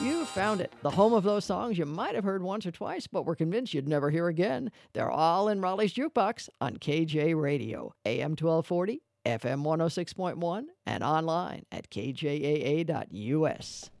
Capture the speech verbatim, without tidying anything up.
You found it. The home of those songs you might have heard once or twice, but were convinced you'd never hear again. They're all in Raleigh's Jukebox on K J Radio, A M twelve forty, F M one oh six point one, and online at K J A A dot U S.